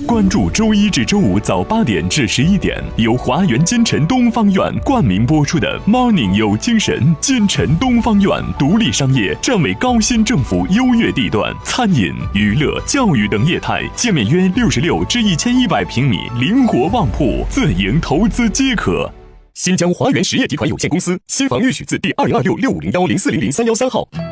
关注周一至周五早8点至11点，由华源金城东方院冠名播出的 Morning 有精神。金城东方院独立商业，站为高新政府优越地段，餐饮、娱乐、教育等业态，建面约66至1100平米，灵活旺铺，自营投资皆可。新疆华源实业集团有限公司，新房预许字第2026650104003113号。